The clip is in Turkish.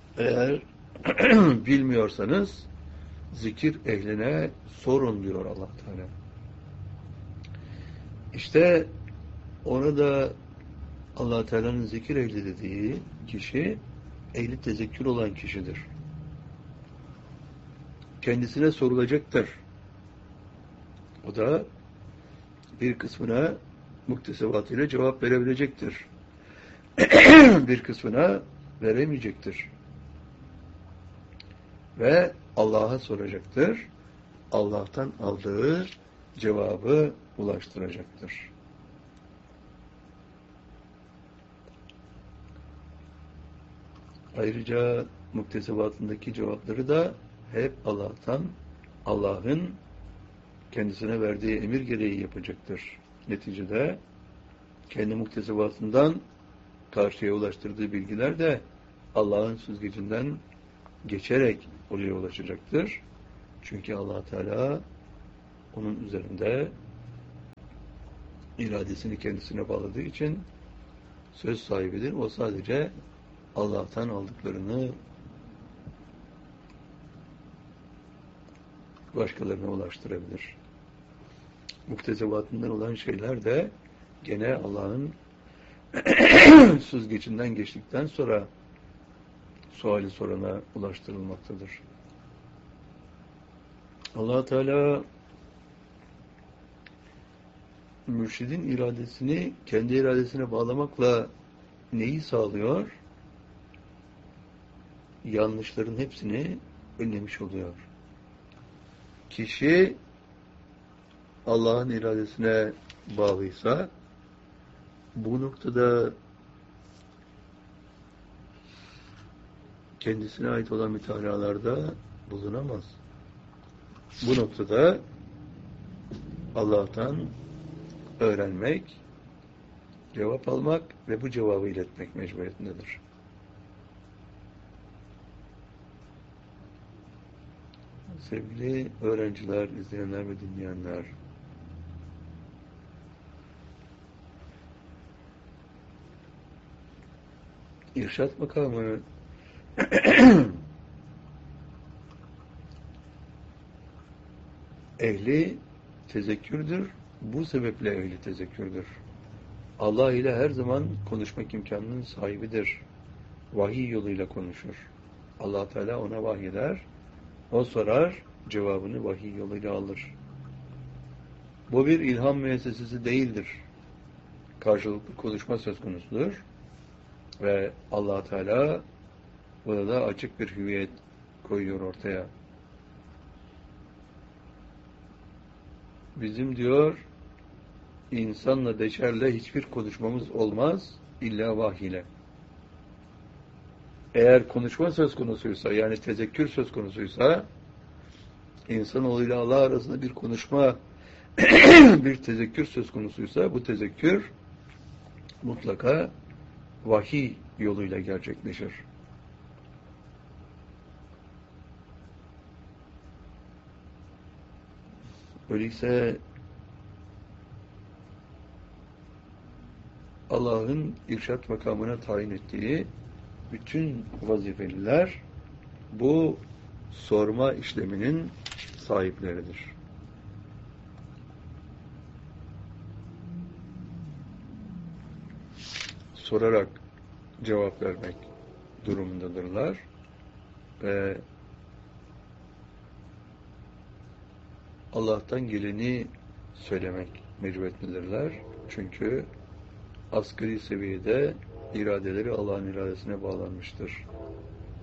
Eğer bilmiyorsanız zikir ehline sorun diyor Allah Teala. İşte orada Allah Teala'nın zikir ehli dediği kişi ehli tezekkür olan kişidir. Kendisine sorulacaktır. O da bir kısmına muktesebatıyla cevap verebilecektir. Bir kısmına veremeyecektir. Ve Allah'a soracaktır. Allah'tan aldığı cevabı ulaştıracaktır. Ayrıca muktesebatındaki cevapları da hep Allah'ın kendisine verdiği emir gereği yapacaktır. Neticede kendi muktesebatından karşıya ulaştırdığı bilgiler de Allah'ın süzgecinden geçerek oraya ulaşacaktır. Çünkü Allah Teala onun üzerinde iradesini kendisine bağladığı için söz sahibidir. O sadece Allah'tan aldıklarını başkalarına ulaştırabilir. Muktesebatından olan şeyler de gene Allah'ın süzgecinden geçtikten sonra suali sorana ulaştırılmaktadır. Allah Teala mürşidin iradesini kendi iradesine bağlamakla neyi sağlıyor? Yanlışların hepsini önlemiş oluyor. Kişi Allah'ın iradesine bağlıysa bu noktada kendisine ait olan mütalalarda bulunamaz. Bu noktada Allah'tan öğrenmek, cevap almak ve bu cevabı iletmek mecburiyetindedir. Sevgili öğrenciler, izleyenler ve dinleyenler, irşad makamı ehli tezekkürdür. Bu sebeple ehli tezekkürdür. Allah ile her zaman konuşmak imkanının sahibidir. Vahiy yoluyla konuşur. Allah Teala ona vahyeder. O sorar, cevabını vahiy yoluyla alır. Bu bir ilham müessesesi değildir. Karşılıklı konuşma söz konusudur. Ve Allah Teala burada açık bir hüviyet koyuyor ortaya. Bizim diyor, insanla beşerle hiçbir konuşmamız olmaz, illa vahiy ile. Eğer konuşma söz konusuysa, yani tezekkür söz konusuysa, insanoğluyla Allah arasında bir konuşma, bir tezekkür söz konusuysa, bu tezekkür mutlaka vahiy yoluyla gerçekleşir. Öyleyse Allah'ın irşad makamına tayin ettiği bütün vazifeliler bu sorma işleminin sahipleridir. Sorarak cevap vermek durumundadırlar ve Allah'tan geleni söylemek mecburiyetindedirler. Çünkü asgari seviyede iradeleri Allah'ın iradesine bağlanmıştır.